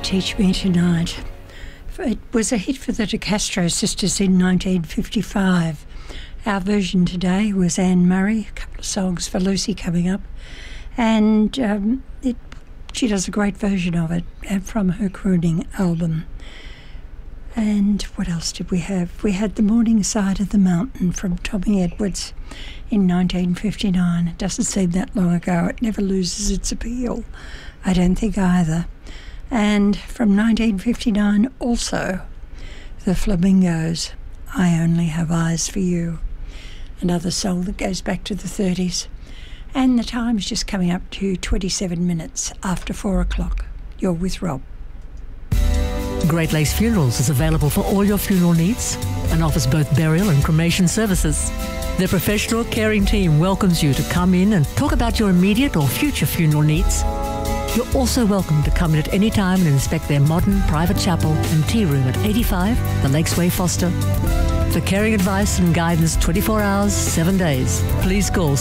Teach Me Tonight. It was a hit for the De Castro Sisters in 1955. Our version today was Anne Murray, a couple of songs for Lucy coming up, and she does a great version of it from her crooning album. And what else did we have? We had The Morning Side of the Mountain from Tommy Edwards in 1959. It doesn't seem that long ago. It never loses its appeal. I don't think either. And from 1959 also, The Flamingos, I Only Have Eyes for You. Another song that goes back to the 30s. And the time's just coming up to 27 minutes after 4 o'clock. You're with Rob. Great Lakes Funerals is available for all your funeral needs and offers both burial and cremation services. Their professional, caring team welcomes you to come in and talk about your immediate or future funeral needs. You're also welcome to come in at any time and inspect their modern private chapel and tea room at 85 The Lakes Way, Foster. For caring advice and guidance 24 hours, 7 days, please call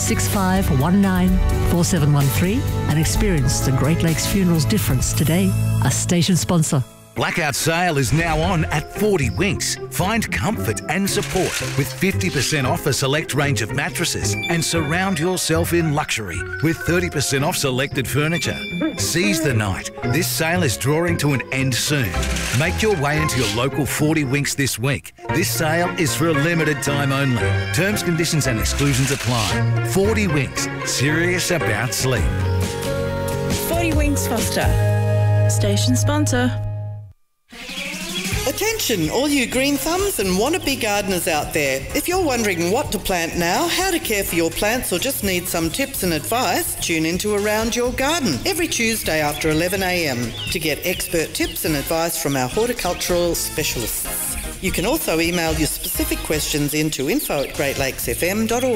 6519-4713 and experience the Great Lakes Funerals difference today. A station sponsor. Blackout sale is now on at 40 Winks. Find comfort and support with 50% off a select range of mattresses and surround yourself in luxury with 30% off selected furniture. Seize the night. This sale is drawing to an end soon. Make your way into your local 40 Winks this week. This sale is for a limited time only. Terms, conditions and exclusions apply. 40 Winks. Serious about sleep. 40 Winks Foster. Station sponsor. Attention, all you green thumbs and wannabe gardeners out there. If you're wondering what to plant now, how to care for your plants, or just need some tips and advice, tune into Around Your Garden every Tuesday after 11 a.m. to get expert tips and advice from our horticultural specialists. You can also email your specific questions into info@greatlakesfm.org.